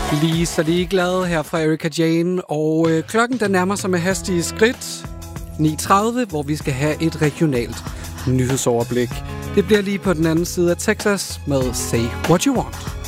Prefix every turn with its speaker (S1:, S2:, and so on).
S1: Lige så ligeglad her fra Erika Jane, og klokken der nærmer sig med hastige skridt 9:30, hvor vi skal have et regionalt nyhedsoverblik. Det bliver lige på den anden side af Texas med Say What You Want.